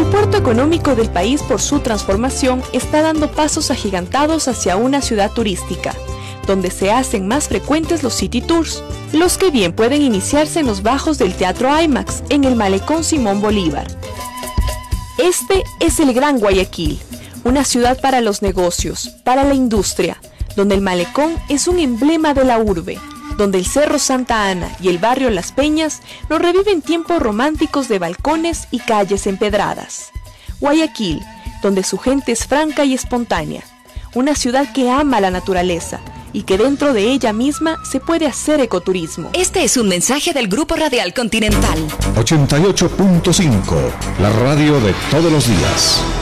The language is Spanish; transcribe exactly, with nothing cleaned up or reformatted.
puerto económico del país, por su transformación, está dando pasos agigantados hacia una ciudad turística, donde se hacen más frecuentes los city tours, los que bien pueden iniciarse en los bajos del Teatro IMAX, en el Malecón Simón Bolívar. Este es el Gran Guayaquil, una ciudad para los negocios, para la industria, donde el Malecón es un emblema de la urbe, donde el Cerro Santa Ana y el barrio Las Peñas nos reviven tiempos románticos de balcones y calles empedradas. Guayaquil, donde su gente es franca y espontánea, una ciudad que ama la naturaleza y que dentro de ella misma se puede hacer ecoturismo. Este es un mensaje del Grupo Radial Continental. ochenta y ocho punto cinco, la radio de todos los días.